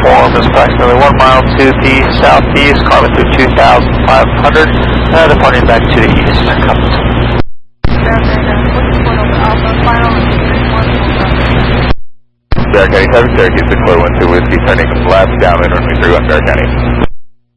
form is approximately 1 mile to the southeast, climbing to 2,500, departing back to the east. Bear County, 7 Syracuse, the clear 1-2 Whiskey, turning left downwind runway 31 Bear County.